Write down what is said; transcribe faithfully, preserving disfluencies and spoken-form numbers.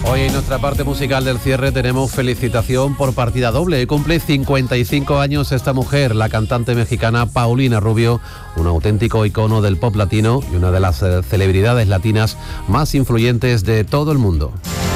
Hoy en nuestra parte musical del cierre tenemos felicitación por partida doble. Cumple cincuenta y cinco años esta mujer, la cantante mexicana Paulina Rubio, un auténtico icono del pop latino y una de las celebridades latinas más influyentes de todo el mundo.